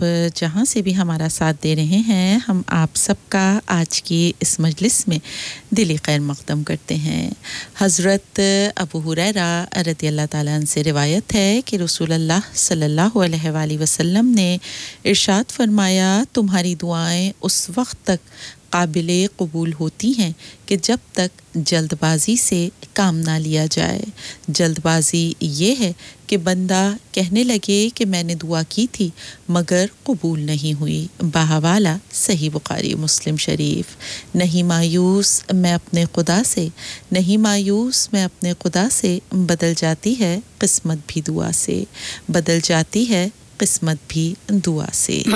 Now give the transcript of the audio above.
जहाँ से भी हमारा साथ दे रहे हैं, हम आप सबका आज की इस मजलिस में दिली खैर मक़दम करते हैं। हज़रत अबू हुरैरा रज़ियल्लाहु ताला अन्हु से रिवायत है कि रसूलुल्लाह सल्लल्लाहु अलैहि वसल्लम ने इरशाद फरमाया, तुम्हारी दुआएं उस वक्त तक काबिले कबूल होती हैं कि जब तक जल्दबाजी से काम ना लिया जाए। जल्दबाजी ये है कि बंदा कहने लगे कि मैंने दुआ की थी मगर कबूल नहीं हुई। बाहवाला सही बुखारी मुस्लिम शरीफ। नहीं मायूस मैं अपने खुदा से, नहीं मायूस मैं अपने खुदा से, बदल जाती है किस्मत भी दुआ से, बदल जाती है किस्मत भी दुआ से।